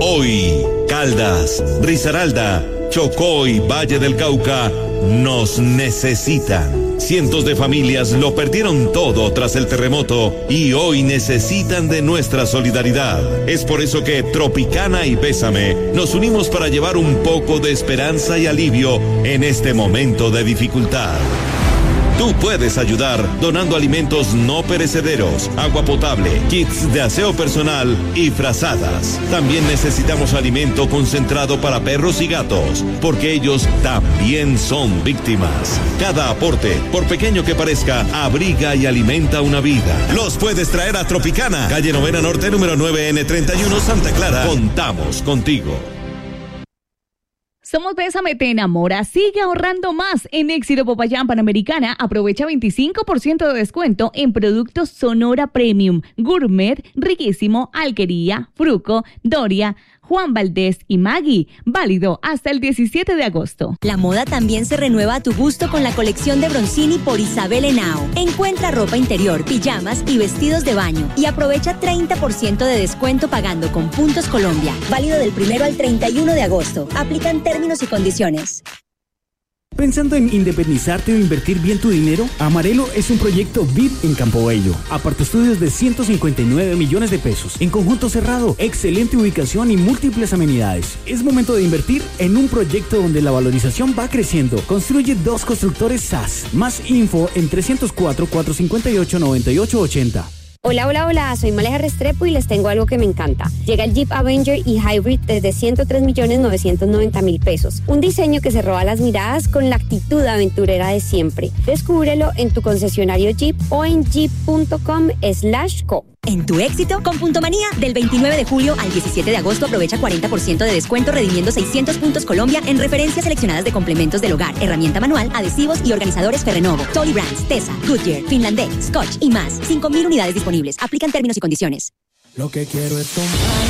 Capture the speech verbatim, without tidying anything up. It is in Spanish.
Hoy, Caldas, Risaralda, Chocó y Valle del Cauca nos necesitan. Cientos de familias lo perdieron todo tras el terremoto y hoy necesitan de nuestra solidaridad. Es por eso que Tropicana y Bésame nos unimos para llevar un poco de esperanza y alivio en este momento de dificultad. Tú puedes ayudar donando alimentos no perecederos, agua potable, kits de aseo personal y frazadas. También necesitamos alimento concentrado para perros y gatos, porque ellos también son víctimas. Cada aporte, por pequeño que parezca, abriga y alimenta una vida. Los puedes traer a Tropicana, calle Novena Norte, número nueve N treinta y uno, Santa Clara. Contamos contigo. Somos Bésame te enamora. Sigue ahorrando más en Éxito Popayán Panamericana. Aprovecha veinticinco por ciento de descuento en productos Sonora Premium, Gourmet, Riquísimo, Alquería, Fruco, Doria, Juan Valdés y Maggi. Válido hasta el diecisiete de agosto. La moda también se renueva a tu gusto con la colección de Bronzini por Isabel Henao. Encuentra ropa interior, pijamas y vestidos de baño y aprovecha treinta por ciento de descuento pagando con Puntos Colombia. Válido del primero al treinta y uno de agosto. Aplican términos y condiciones. ¿Pensando en independizarte o invertir bien tu dinero? Amarelo es un proyecto V I P en Campo Bello. Apartaestudios de ciento cincuenta y nueve millones de pesos. En conjunto cerrado, excelente ubicación y múltiples amenidades. Es momento de invertir en un proyecto donde la valorización va creciendo. Construye dos constructores S A S. Más info en trescientos cuatro, cuatrocientos cincuenta y ocho, noventa y ocho ochenta. Hola, hola, hola, soy Maleja Restrepo y les tengo algo que me encanta. Llega el Jeep Avenger y Hybrid desde ciento tres millones novecientos noventa mil pesos. Un diseño que se roba las miradas con la actitud aventurera de siempre. Descúbrelo en tu concesionario Jeep o en jeep punto com slash co. En tu éxito, con Punto Manía, del veintinueve de julio al diecisiete de agosto aprovecha cuarenta por ciento de descuento redimiendo seiscientos puntos Colombia en referencias seleccionadas de complementos del hogar, herramienta manual, adhesivos y organizadores Ferrenovo, Tolly Brands, Tesa, Goodyear, Finlandé, Scotch y más. cinco mil unidades disponibles. Aplican términos y condiciones. Lo que quiero es tomar